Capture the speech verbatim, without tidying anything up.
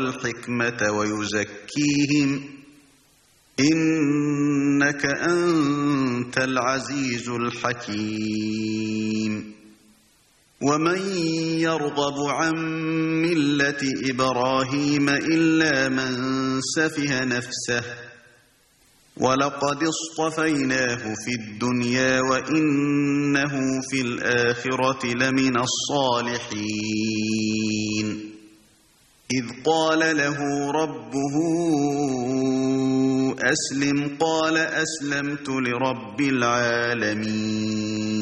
والحكمة ويزكيهم إنك أنت العزيز الحكيم ومن يرغب عن ملة إبراهيم إلا من سفه نفسه ولقد اصطفيناه في الدنيا وإنه في الآخرة لمن الصالحين إذ قال له ربه أسلم قال أسلمت لرب العالمين